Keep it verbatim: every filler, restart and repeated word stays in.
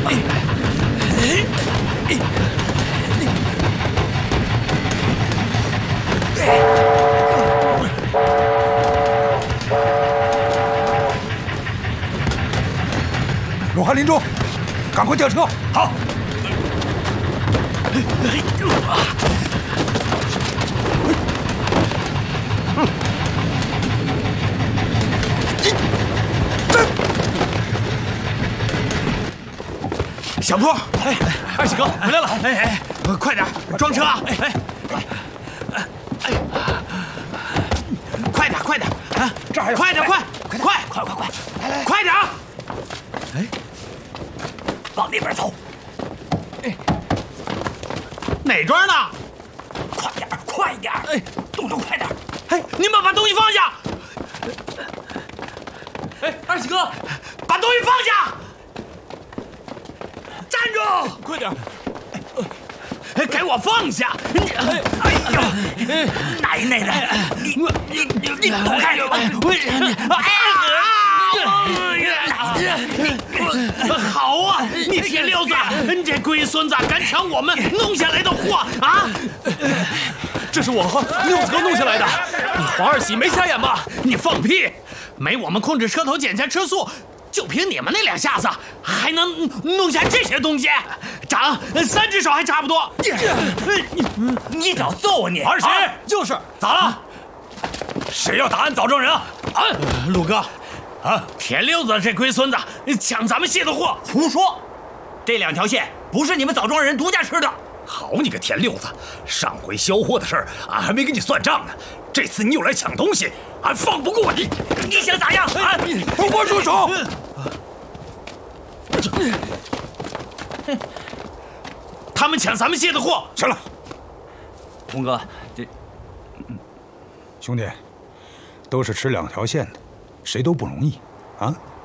鲁汉林中，赶快调车！ 好。小坡，哎，二喜哥回来了！哎哎，快点装车啊！哎哎哎，快点快点啊！这还有，快点快快快快快快，来来，快点！哎，往那边走。哎，哪桩呢？快点快点！哎，动动快点！哎，你们把东西放下！哎，二喜哥，把东西放下！站住！快点！哎，给我放下！你，哎呦，奶奶的，你你你你躲开！我哎呀！好啊，你铁溜子，你这龟孙子敢抢我们弄下来的货啊！ 这是我和六子哥弄下来的，黄二喜没瞎眼吧？ 你放屁！没我们控制车头减下车速。就凭你们那两下子，还能弄下这些东西？长三只手还差不多。你你找揍啊你！ 二喜就是咋了？谁要打俺枣庄人啊？ 啊，陆哥，啊，铁溜子这龟孙子抢咱们卸的货， 胡说！这两条线不是你们枣庄人独家吃的。 好你个田六子，上回销货的事儿俺还没跟你算账呢，这次你又来抢东西，俺放不过你！ 你想咋样？啊！ 都给我住手！ 他们抢咱们卸的货， 行了， 红哥，这兄弟，都是吃两条线的，谁都不容易啊！